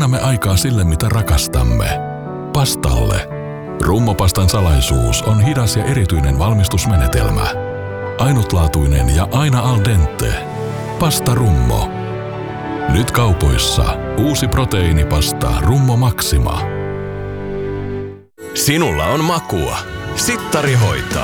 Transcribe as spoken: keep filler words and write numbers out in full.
Annamme aikaa sille, mitä rakastamme. Pastalle. Rummopastan salaisuus on hidas ja erityinen valmistusmenetelmä. Ainutlaatuinen ja aina al dente. Pasta Rummo. Nyt kaupoissa uusi proteiinipasta Rummo Maxima. Sinulla on makua. Sittari hoitaa.